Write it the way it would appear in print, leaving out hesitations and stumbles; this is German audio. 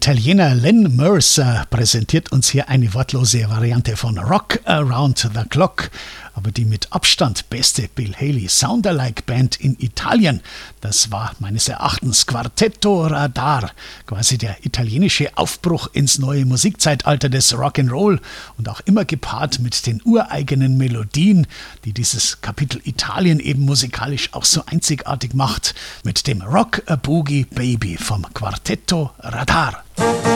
Italiener Len Mercer präsentiert uns hier eine wortlose Variante von Rock Around the Clock, aber die mit Abstand beste Bill Haley Sound-alike-Band in Italien, das war meines Erachtens Quartetto Radar, quasi der italienische Aufbruch ins neue Musikzeitalter des Rock'n'Roll und auch immer gepaart mit den ureigenen Melodien, die dieses Kapitel Italien eben musikalisch auch so einzigartig macht, mit dem Rock a Boogie Baby vom Quartetto Radar.